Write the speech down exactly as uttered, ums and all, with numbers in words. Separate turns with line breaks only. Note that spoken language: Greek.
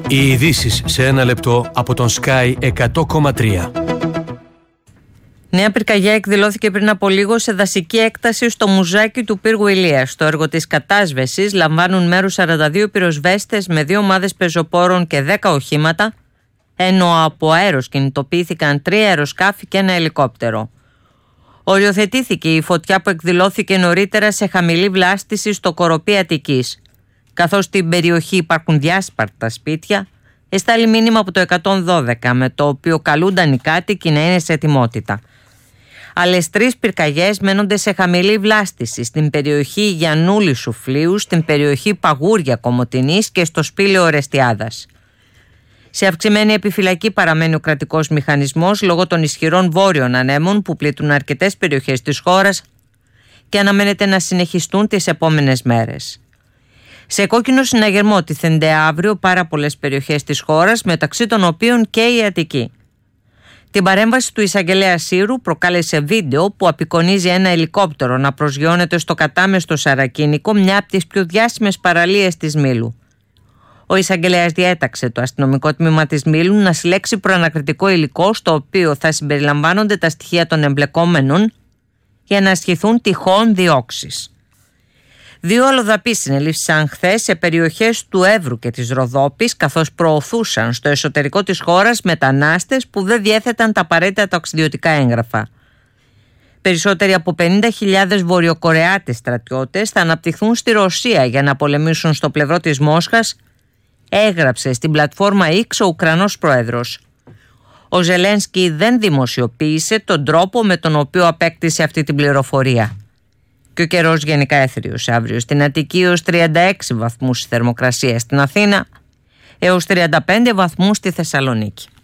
Οι ειδήσεις σε ένα λεπτό από τον Sky εκατό κόμμα τρία.
Νέα πυρκαγιά εκδηλώθηκε πριν από λίγο σε δασική έκταση στο μουζάκι του πύργου Ηλίας. Στο έργο της κατάσβεσης λαμβάνουν μέρος σαράντα δύο πυροσβέστες με δύο ομάδες πεζοπόρων και δέκα οχήματα, ενώ από αέρος κινητοποιήθηκαν τρία αεροσκάφη και ένα ελικόπτερο. Οριοθετήθηκε η φωτιά που εκδηλώθηκε νωρίτερα σε χαμηλή βλάστηση στο Κοροπή Αττικής. Καθώς στην περιοχή υπάρχουν διάσπαρτα σπίτια, εστάλει μήνυμα από το εκατόν δώδεκα με το οποίο καλούνταν οι κάτοικοι να είναι σε ετοιμότητα. Άλλες τρεις πυρκαγιές μένονται σε χαμηλή βλάστηση στην περιοχή Γιαννούλη Σουφλίου, στην περιοχή Παγούρια Κομοτηνής και στο Σπήλαιο Ορεστιάδας. Σε αυξημένη επιφυλακή παραμένει ο κρατικός μηχανισμός λόγω των ισχυρών βόρειων ανέμων που πλήττουν αρκετές περιοχές της χώρας και αναμένεται να συνεχιστούν τις επόμενες μέρες. Σε κόκκινο συναγερμό τίθενται αύριο πάρα πολλές περιοχές της χώρας, μεταξύ των οποίων και η Αττική. Την παρέμβαση του εισαγγελέα Σύρου προκάλεσε βίντεο που απεικονίζει ένα ελικόπτερο να προσγειώνεται στο κατάμεστο Σαρακίνικο, μια από τις πιο διάσημες παραλίες της Μήλου. Ο εισαγγελέας διέταξε το αστυνομικό τμήμα της Μήλου να συλλέξει προανακριτικό υλικό, στο οποίο θα συμπεριλαμβάνονται τα στοιχεία των εμπλεκόμενων για να ασχηθούν τυχόν διώξεις. Δύο αλλοδαποί συνελήφθησαν χθες σε περιοχές του Εύρου και της Ροδόπης, καθώς προωθούσαν στο εσωτερικό της χώρας μετανάστες που δεν διέθεταν τα απαραίτητα ταξιδιωτικά έγγραφα. Περισσότεροι από πενήντα χιλιάδες Βορειοκορεάτες στρατιώτες θα αναπτυχθούν στη Ρωσία για να πολεμήσουν στο πλευρό της Μόσχας, έγραψε στην πλατφόρμα X ο Ουκρανός πρόεδρος. Ο Ζελένσκι δεν δημοσιοποίησε τον τρόπο με τον οποίο απέκτησε αυτή την πληροφορία. Και ο καιρός γενικά έθριος αύριο στην Αττική ως τριάντα έξι βαθμούς η θερμοκρασία, στην Αθήνα έως τριάντα πέντε βαθμούς στη Θεσσαλονίκη.